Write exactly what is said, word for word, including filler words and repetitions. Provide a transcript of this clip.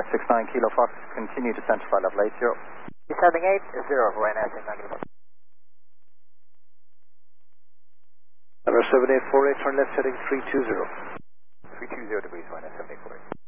six nine Kilo Fox, continue descent to flight level eight zero. Descending eight zero for Ryanair six nine Kilo Fox. Number seven eight four eight, turn left heading three two zero. three two zero degrees, Ryanair seven eight four eight.